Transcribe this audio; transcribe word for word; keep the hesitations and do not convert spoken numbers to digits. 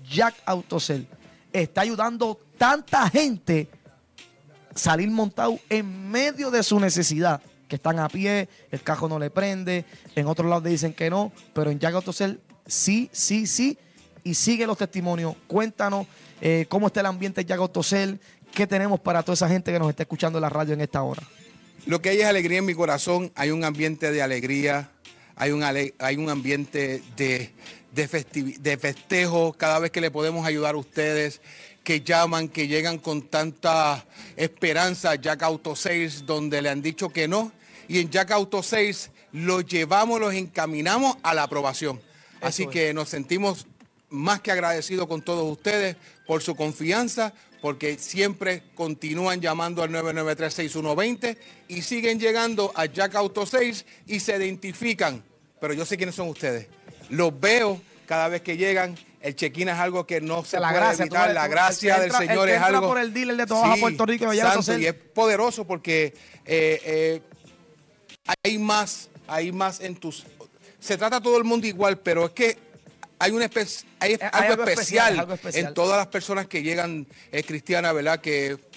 Jack Autocel está ayudando tanta gente salir montado en medio de su necesidad, que están a pie, el carro no le prende, en otros lados dicen que no, pero en Jack Autocel sí, sí, sí, y sigue los testimonios. Cuéntanos eh, cómo está el ambiente de Jack Autocel, qué tenemos para toda esa gente que nos está escuchando en la radio en esta hora. Lo que hay es alegría en mi corazón, hay un ambiente de alegría, hay un, ale hay un ambiente de, de, de festejo cada vez que le podemos ayudar a ustedes, que llaman, que llegan con tanta esperanza a Jack Autosales, donde le han dicho que no, y en Jack Autosales los llevamos, los encaminamos a la aprobación. Eso Así es. que nos sentimos más que agradecidos con todos ustedes por su confianza, porque siempre continúan llamando al nueve nueve tres, seis uno dos cero y siguen llegando a Jack Autosales y se identifican. Pero yo sé quiénes son ustedes. Los veo cada vez que llegan. El check-in es algo que no se la puede gracia, evitar. La gracia el del entra, Señor el es algo... por el dealer de toda sí, Puerto Rico. santo, y es poderoso porque eh, eh, hay más, hay más en tus... Se trata a todo el mundo igual, pero es que hay, una espe hay, hay algo, algo, especial, especial algo especial en todas las personas que llegan eh, cristianas, ¿verdad? Que